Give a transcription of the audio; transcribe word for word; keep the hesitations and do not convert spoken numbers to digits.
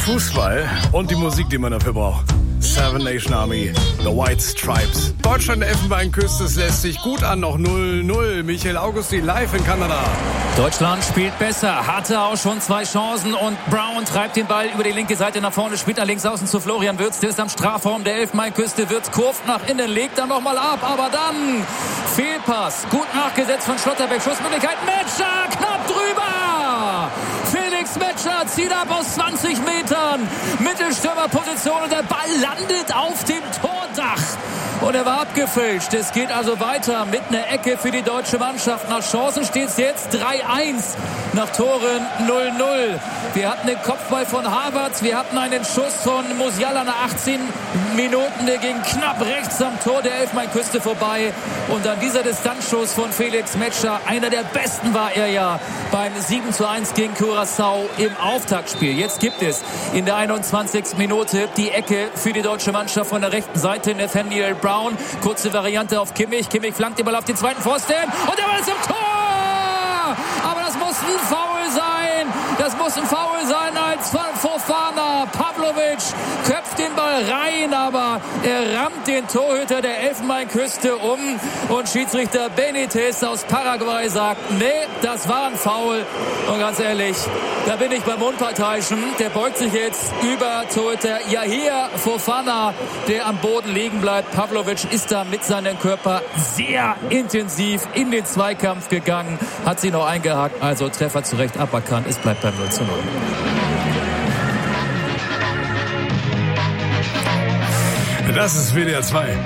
Fußball und die Musik, die man dafür braucht. Seven Nation Army, The White Stripes. Deutschland, Elfenbeinküste, es lässt sich gut an, noch null null. Michael Augustin live in Kanada. Deutschland spielt besser, hatte auch schon zwei Chancen und Brown treibt den Ball über die linke Seite nach vorne, spielt nach links außen zu Florian Wirtz, der ist am Strafraum der Elfenbeinküste. Wirtz kurvt nach innen, legt dann nochmal ab, aber dann Fehlpass, gut nachgesetzt von Schlotterbeck, Schussmöglichkeit, Metscher, knapp drüber! Felix Metscher zieht ab aus zwanzig Metern, Mittelstürmerposition und der Ball landet auf dem Tordach. Und er war abgefälscht. Es geht also weiter mit einer Ecke für die deutsche Mannschaft. Nach Chancen steht es jetzt drei eins. Nach Toren null null. Wir hatten den Kopfball von Havertz. Wir hatten einen Schuss von Musiala nach achtzehn Minuten. Der ging knapp rechts am Tor der Elfenbeinküste vorbei. Und dann dieser Distanzschuss von Felix Metscher. Einer der besten war er ja beim sieben zu eins gegen Curaçao im Auftaktspiel. Jetzt gibt es in der einundzwanzigsten Minute die Ecke für die deutsche Mannschaft von der rechten Seite. Nathaniel Brown. Kurze Variante auf Kimmich. Kimmich flankt den Ball auf den zweiten Pfosten. Und der Ball ist im Tor! Aber das muss ein Foul sein. Das muss ein Foul sein als Fofana. Pavlovic köpft den Ball rein, aber er rammt den Torhüter der Elfenbeinküste um. Und Schiedsrichter Benitez aus Paraguay sagt, nee, das war ein Foul. Und ganz ehrlich, da bin ich beim Unparteiischen. Der beugt sich jetzt über Torhüter Yahia Fofana, der am Boden liegen bleibt. Pavlovic ist da mit seinem Körper sehr intensiv in den Zweikampf gegangen, hat sie noch eingehakt, also Treffer zurecht aberkannt. Es bleibt beim null zu null. Das ist W D R zwei.